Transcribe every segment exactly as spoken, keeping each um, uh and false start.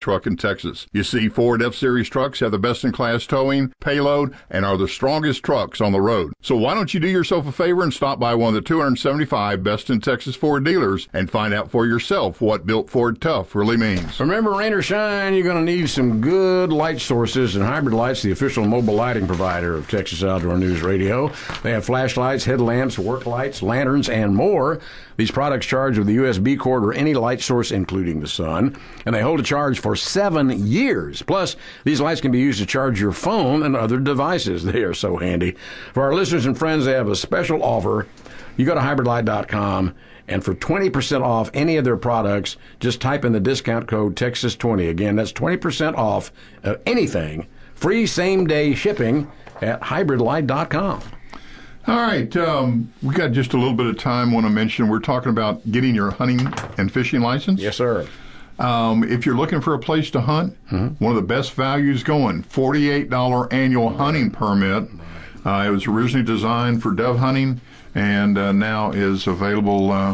truck in Texas. You see, Ford F-Series trucks have the best-in-class towing, payload, and are the strongest trucks on the road. So why don't you do yourself a favor and stop by one of the two hundred seventy-five best-in-Texas Ford dealers and find out for yourself what built Ford tough really means. Remember, rain or shine, you're going to need some good light sources, and Hybrid Light's the official mobile lighting provider of Texas Outdoor News Radio. They have flashlights, headlamps, work lights, lanterns, and more. These products charge with a U S B cord or any light source, including the sun, and they hold a charge for seven years. Plus, these lights can be used to charge your phone and other devices. They are so handy. For our listeners and friends, they have a special offer. You go to hybrid light dot com, and for twenty percent off any of their products, just type in the discount code Texas twenty. Again, that's twenty percent off of anything. Free same-day shipping at hybrid light dot com. All right, um, we got just a little bit of time. I want to mention we're talking about getting your hunting and fishing license. Yes, sir. Um, if you're looking for a place to hunt, mm-hmm. one of the best values going, forty-eight dollars annual hunting permit. Uh, it was originally designed for dove hunting and uh, now is available uh,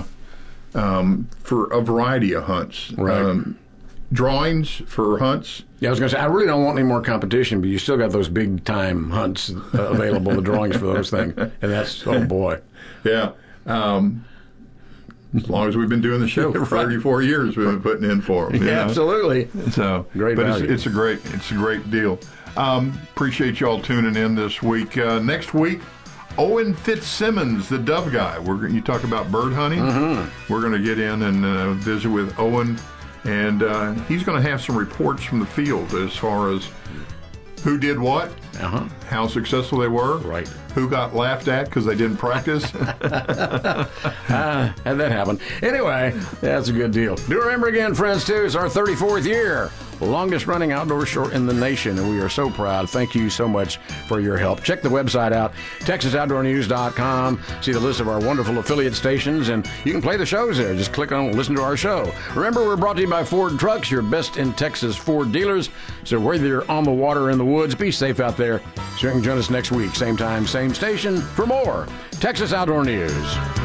um, for a variety of hunts. Right. Um, drawings for hunts. Yeah, I was going to say, I really don't want any more competition, but you still got those big-time hunts uh, available, the drawings for those things. And that's, oh, boy. Yeah. Um, as long as we've been doing the show for right. thirty-four years, we've been putting in for them. Yeah, absolutely. So, great but value. It's, it's a great, it's a great deal. Um, appreciate y'all tuning in this week. Uh, next week, Owen Fitzsimmons, the Dove guy. We're you talk about bird hunting. Mm-hmm. We're going to get in and uh, visit with Owen, and uh, he's going to have some reports from the field as far as who did what, uh-huh. how successful they were, right? Who got laughed at because they didn't practice. uh, had that happen. Anyway, that's a good deal. Do remember again, friends, too, it's our thirty-fourth year. Longest running outdoor show in the nation, and we are so proud. Thank you so much for your help. Check the website out, texas outdoor news dot com. See the list of our wonderful affiliate stations, and you can play the shows there. Just click on listen to our show. Remember, we're brought to you by Ford Trucks, your best in Texas Ford dealers. So whether you're on the water or in the woods, be safe out there. So you can join us next week, same time, same station, for more Texas Outdoor News.